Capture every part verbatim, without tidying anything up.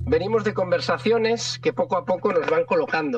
venimos de conversaciones que poco a poco nos van colocando.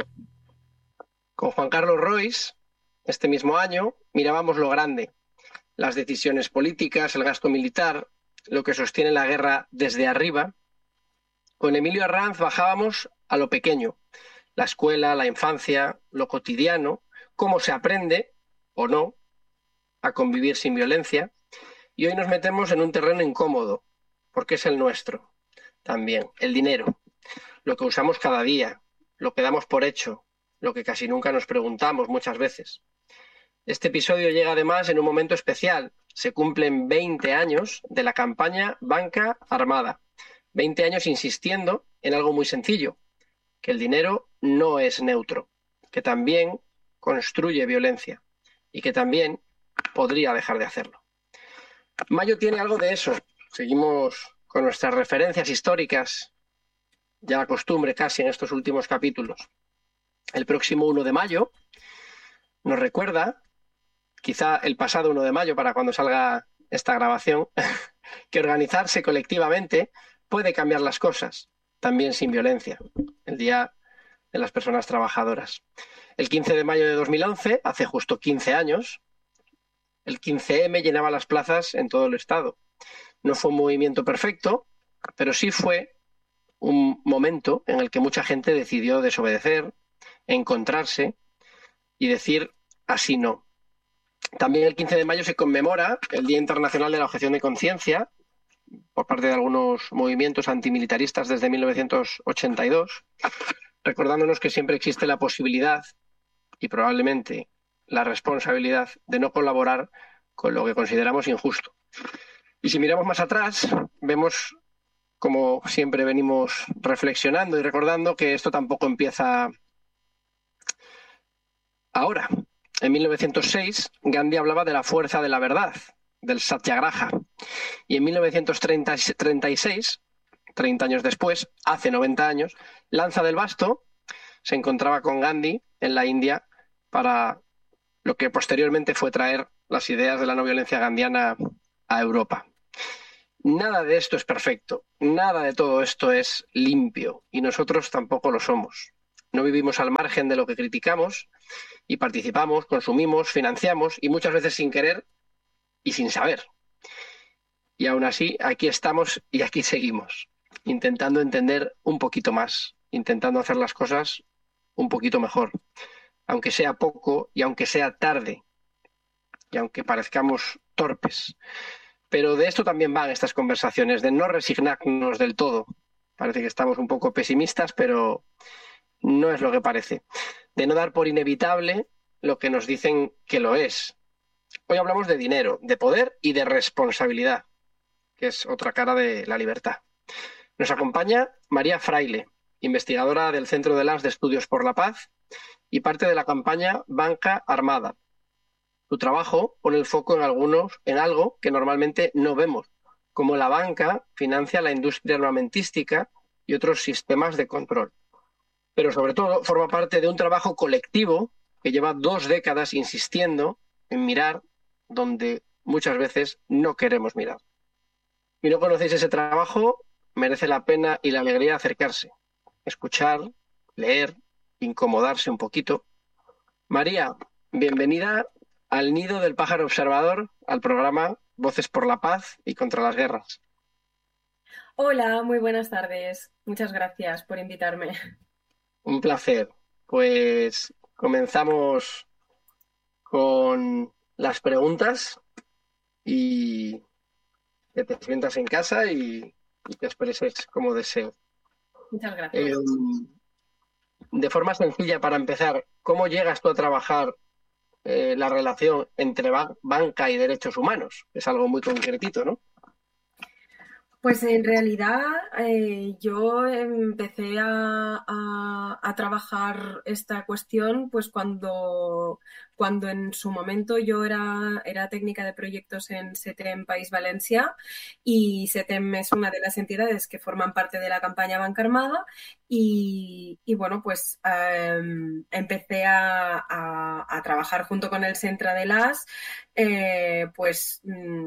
Con Juan Carlos Royce, este mismo año, mirábamos lo grande, las decisiones políticas, el gasto militar, lo que sostiene la guerra desde arriba. Con Emilio Arranz bajábamos a lo pequeño, la escuela, la infancia, lo cotidiano, cómo se aprende, o no, a convivir sin violencia. Y hoy nos metemos en un terreno incómodo, porque es el nuestro también, el dinero, lo que usamos cada día, lo que damos por hecho, lo que casi nunca nos preguntamos muchas veces. Este episodio llega además en un momento especial. Se cumplen veinte años de la campaña Banca Armada. veinte años insistiendo en algo muy sencillo, que el dinero no es neutro, que también construye violencia y que también podría dejar de hacerlo. Mayo tiene algo de eso. Seguimos con nuestras referencias históricas, ya costumbre casi en estos últimos capítulos. El próximo uno de mayo nos recuerda, quizá el pasado uno de mayo para cuando salga esta grabación, que organizarse colectivamente puede cambiar las cosas, también sin violencia. El Día de las Personas Trabajadoras. El quince de mayo de dos mil once, hace justo quince años, el quince eme llenaba las plazas en todo el estado. No fue un movimiento perfecto, pero sí fue un momento en el que mucha gente decidió desobedecer, encontrarse y decir así no. También el quince de mayo se conmemora el Día Internacional de la Objeción de Conciencia por parte de algunos movimientos antimilitaristas desde mil novecientos ochenta y dos, recordándonos que siempre existe la posibilidad y probablemente la responsabilidad de no colaborar con lo que consideramos injusto. Y si miramos más atrás, vemos, como siempre venimos reflexionando y recordando, que esto tampoco empieza ahora. En mil novecientos seis, Gandhi hablaba de la fuerza de la verdad, del satyagraha. Y en mil novecientos treinta y seis, treinta años después, hace noventa años, Lanza del Basto se encontraba con Gandhi en la India para lo que posteriormente fue traer las ideas de la no violencia gandhiana a Europa. Nada de esto es perfecto, nada de todo esto es limpio y nosotros tampoco lo somos. No vivimos al margen de lo que criticamos y participamos, consumimos, financiamos y muchas veces sin querer y sin saber. Y aún así, aquí estamos y aquí seguimos, intentando entender un poquito más, intentando hacer las cosas un poquito mejor, aunque sea poco y aunque sea tarde y aunque parezcamos torpes. Pero de esto también van estas conversaciones, de no resignarnos del todo. Parece que estamos un poco pesimistas, pero no es lo que parece. De no dar por inevitable lo que nos dicen que lo es. Hoy hablamos de dinero, de poder y de responsabilidad, que es otra cara de la libertad. Nos acompaña María Fraile, investigadora del Centro de Las de Estudios por la Paz y parte de la campaña Banca Armada. Su trabajo pone el foco en, algunos, en algo que normalmente no vemos, como la banca financia la industria armamentística y otros sistemas de control. Pero sobre todo forma parte de un trabajo colectivo que lleva dos décadas insistiendo en mirar donde muchas veces no queremos mirar. Si no conocéis ese trabajo, merece la pena y la alegría acercarse, escuchar, leer, incomodarse un poquito. María, bienvenida al Nido del Pájaro Observador, al programa Voces por la Paz y contra las Guerras. Hola, muy buenas tardes. Muchas gracias por invitarme. Un placer. Pues comenzamos con las preguntas y que te sientas en casa y, y que expreses como deseo. Muchas Eh, gracias. de forma sencilla, para empezar, ¿cómo llegas tú a trabajar eh, la relación entre ban- banca y derechos humanos? Es algo muy concretito, ¿no? Pues en realidad eh, yo empecé a, a- a trabajar esta cuestión pues cuando cuando en su momento yo era, era técnica de proyectos en SETEM País Valencia, y SETEM es una de las entidades que forman parte de la campaña Banca Armada y, y bueno, pues eh, empecé a, a, a, trabajar junto con el Centre de l'As eh, pues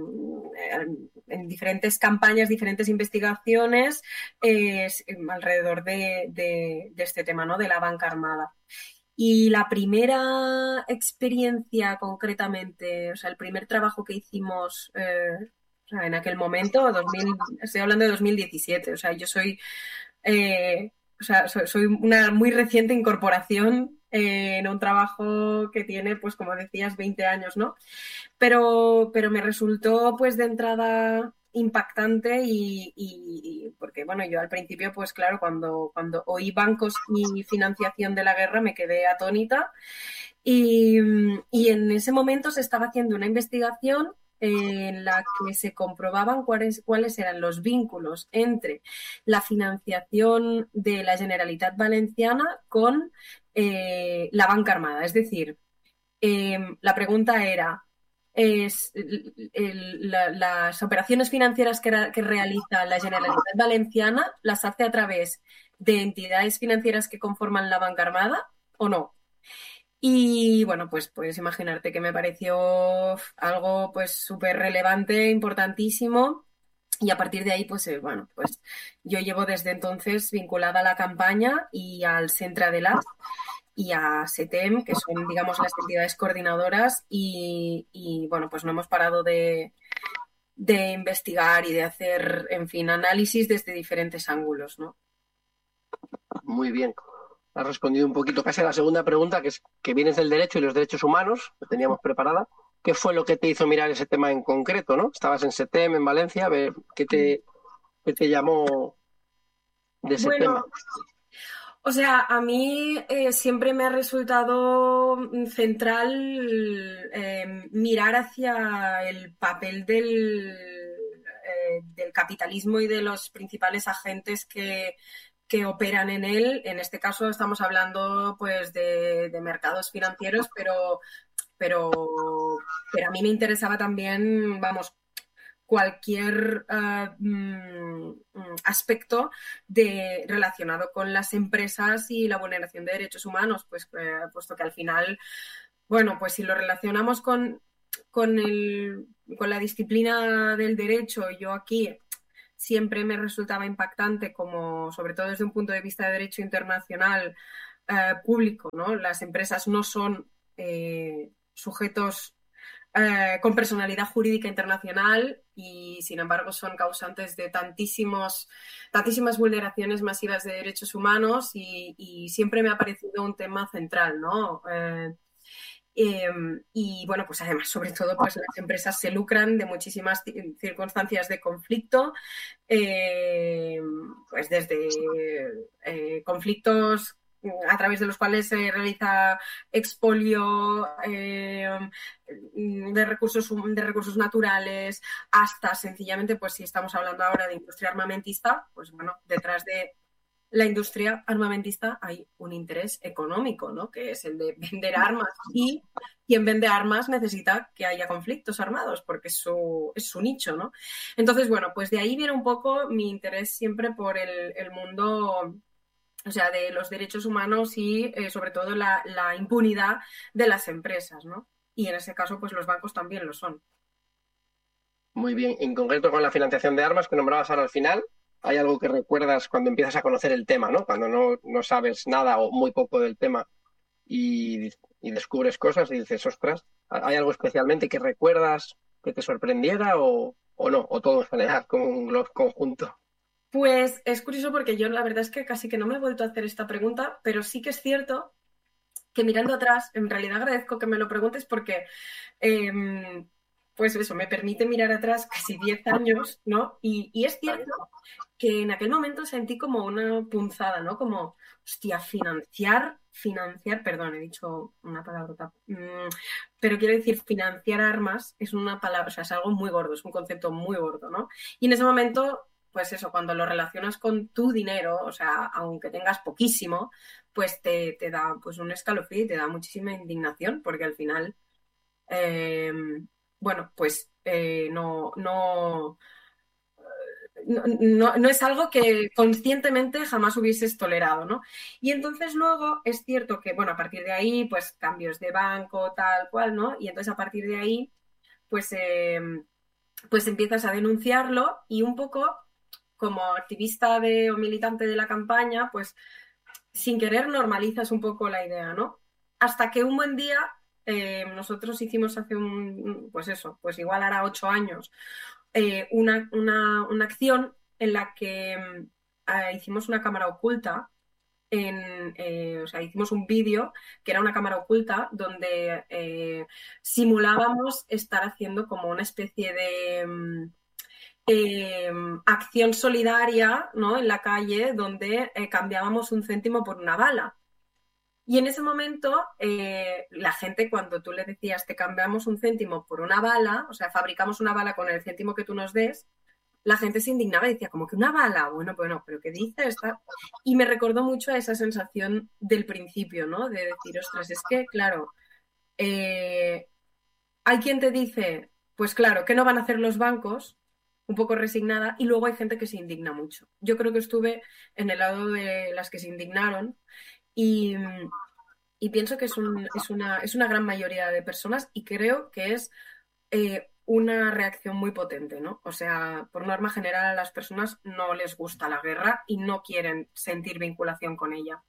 en diferentes campañas, diferentes investigaciones eh, alrededor de, de, de este tema, ¿no? De la banca armada. Y la primera experiencia concretamente, o sea, el primer trabajo que hicimos eh, o sea, en aquel momento, dos mil, estoy hablando de dos mil diecisiete, o sea, yo soy, eh, o sea, soy, soy una muy reciente incorporación eh, en un trabajo que tiene, pues como decías, veinte años, ¿no? Pero, pero me resultó, pues de entrada impactante y, y, y porque, bueno, yo al principio, pues claro, cuando, cuando oí bancos y financiación de la guerra me quedé atónita y, y en ese momento se estaba haciendo una investigación en la que se comprobaban cuáles, cuáles eran los vínculos entre la financiación de la Generalitat Valenciana con eh, la banca armada. Es decir, eh, la pregunta era, es, el, el, la, las operaciones financieras que, que realiza la Generalitat Valenciana las hace a través de entidades financieras que conforman la banca armada o no. Y bueno, pues puedes imaginarte que me pareció algo pues súper relevante, importantísimo. Y a partir de ahí, pues eh, bueno, pues yo llevo desde entonces vinculada a la campaña y al Centre de l'As y a SETEM, que son, digamos, las entidades coordinadoras y, y bueno, pues no hemos parado de, de investigar y de hacer, en fin, análisis desde diferentes ángulos, ¿no? Muy bien. Has respondido un poquito casi a la segunda pregunta, que es que vienes del derecho y los derechos humanos, que teníamos preparada. ¿Qué fue lo que te hizo mirar ese tema en concreto, no? Estabas en SETEM, en Valencia, a ver, ¿qué te, qué te llamó de ese bueno, tema? O sea, a mí eh, siempre me ha resultado central eh, mirar hacia el papel del, eh, del capitalismo y de los principales agentes que, que operan en él. En este caso estamos hablando pues de, de mercados financieros, pero, pero, pero a mí me interesaba también, vamos, cualquier uh, aspecto de, relacionado con las empresas y la vulneración de derechos humanos, pues eh, puesto que al final, bueno, pues si lo relacionamos con, con, el, con la disciplina del derecho, yo aquí siempre me resultaba impactante como, sobre todo desde un punto de vista de derecho internacional eh, público, ¿no? Las empresas no son eh, sujetos Eh, con personalidad jurídica internacional y, sin embargo, son causantes de tantísimos, tantísimas vulneraciones masivas de derechos humanos y, y siempre me ha parecido un tema central, ¿no? Eh, eh, y, bueno, pues además, sobre todo, pues las empresas se lucran de muchísimas circunstancias de conflicto, eh, pues desde eh, conflictos a través de los cuales se realiza expolio eh, de, recursos, de recursos naturales, hasta sencillamente, pues si estamos hablando ahora de industria armamentista, pues bueno, detrás de la industria armamentista hay un interés económico, ¿no? Que es el de vender armas, y quien vende armas necesita que haya conflictos armados porque es su, es su nicho, ¿no? Entonces, bueno, pues de ahí viene un poco mi interés siempre por el, el mundo, o sea, de los derechos humanos y eh, sobre todo la, la impunidad de las empresas, ¿no? Y en ese caso, pues los bancos también lo son. Muy bien. En concreto con la financiación de armas que nombrabas ahora al final, ¿hay algo que recuerdas cuando empiezas a conocer el tema, ¿no? Cuando no, no sabes nada o muy poco del tema y, y descubres cosas y dices, ostras, ¿hay algo especialmente que recuerdas que te sorprendiera o, o no? O todo en general, como un conjunto. Pues es curioso porque yo la verdad es que casi que no me he vuelto a hacer esta pregunta, pero sí que es cierto que mirando atrás, en realidad agradezco que me lo preguntes porque, eh, pues eso, me permite mirar atrás casi diez años, ¿no? Y, y es cierto que en aquel momento sentí como una punzada, ¿no? Como, hostia, financiar, financiar, perdón, he dicho una palabra, mm, pero quiero decir, financiar armas es una palabra, o sea, es algo muy gordo, es un concepto muy gordo, ¿no? Y en ese momento, pues eso, cuando lo relacionas con tu dinero, o sea, aunque tengas poquísimo, pues te, te da pues un escalofrío y te da muchísima indignación, porque al final, eh, bueno, pues eh, no, no, no, no, no es algo que conscientemente jamás hubieses tolerado, ¿no? Y entonces luego es cierto que, bueno, a partir de ahí, pues cambios de banco, tal cual, ¿no? Y entonces a partir de ahí, pues, eh, pues empiezas a denunciarlo y un poco como activista de, o militante de la campaña, pues sin querer normalizas un poco la idea, ¿no? Hasta que un buen día eh, nosotros hicimos hace un, pues eso, pues igual hará ocho años, eh, una, una, una acción en la que eh, hicimos una cámara oculta. En, eh, o sea, hicimos un vídeo que era una cámara oculta donde eh, simulábamos estar haciendo como una especie de eh, acción solidaria, ¿no? En la calle donde eh, cambiábamos un céntimo por una bala. Y en ese momento, eh, la gente, cuando tú le decías te cambiamos un céntimo por una bala, o sea, fabricamos una bala con el céntimo que tú nos des, la gente se indignaba y decía, como que una bala, bueno, bueno, pero ¿qué dice esta? Y me recordó mucho a esa sensación del principio, ¿no? De decir, ostras, es que, claro, eh, hay quien te dice, pues claro, ¿qué no van a hacer los bancos? Un poco resignada, y luego hay gente que se indigna mucho. Yo creo que estuve en el lado de las que se indignaron y, y pienso que es, un, es, una, es una gran mayoría de personas y creo que es eh, una reacción muy potente, ¿no? O sea, por norma general a las personas no les gusta la guerra y no quieren sentir vinculación con ella.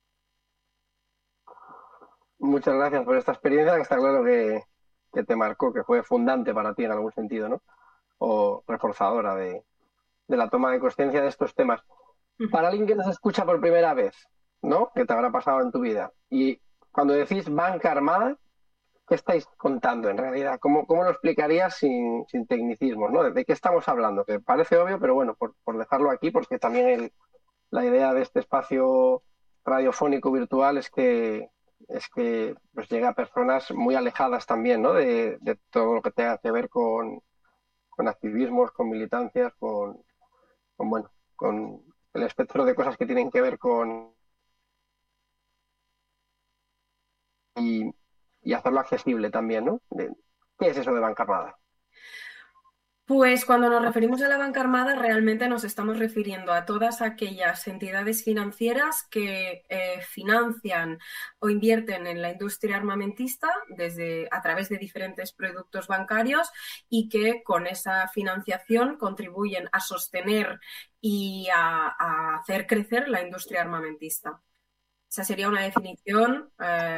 Muchas gracias por esta experiencia, que está claro que, que te marcó, que fue fundante para ti en algún sentido, ¿no? O reforzadora de, de la toma de conciencia de estos temas. Para alguien que nos escucha por primera vez, ¿no? Que te habrá pasado en tu vida. Y cuando decís banca armada, ¿qué estáis contando en realidad? ¿Cómo, cómo lo explicarías sin, sin tecnicismos, ¿no? ¿De qué estamos hablando? Que parece obvio, pero bueno, por, por dejarlo aquí, porque también el, la idea de este espacio radiofónico virtual es que es que pues llega a personas muy alejadas también, ¿no? De, de todo lo que tenga que ver con, con activismos, con militancias, con, con, bueno, con el espectro de cosas que tienen que ver con y, y hacerlo accesible también, ¿no? De, ¿qué es eso de banca armada? Pues cuando nos referimos a la banca armada, realmente nos estamos refiriendo a todas aquellas entidades financieras que eh, financian o invierten en la industria armamentista desde, a través de diferentes productos bancarios y que con esa financiación contribuyen a sostener y a, a hacer crecer la industria armamentista. Esa sería una definición. Eh,